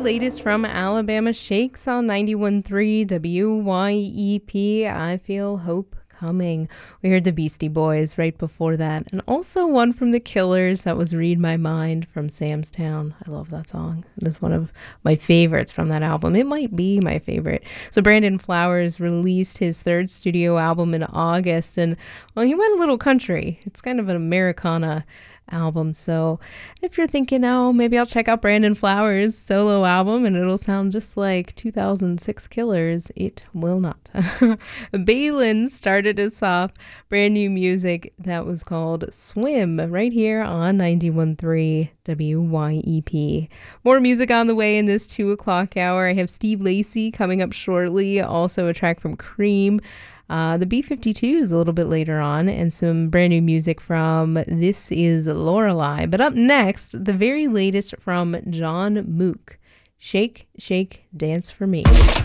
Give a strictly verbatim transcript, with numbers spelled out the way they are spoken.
latest from Alabama Shakes on ninety-one point three W Y E P. I Feel Hope Coming. We heard the Beastie Boys right before that, and also one from the Killers. That was Read My Mind from Sam's Town. I love that song. It is one of my favorites from that album. It might be my favorite. So Brandon Flowers released his third studio album in August, and well, he went a little country. It's kind of an Americana album. So if you're thinking, oh, maybe I'll check out Brandon Flowers' solo album and it'll sound just like two thousand six Killers, it will not. Balin started us off brand new music that was called Swim right here on ninety-one point three W Y E P. More music on the way in this two o'clock hour. I have Steve Lacy coming up shortly, also a track from Cream. Uh, the B fifty-twos a little bit later on, and some brand new music from This Is Lorelei. But up next, the very latest from John Mook, Shake, Shake, Dance for Me.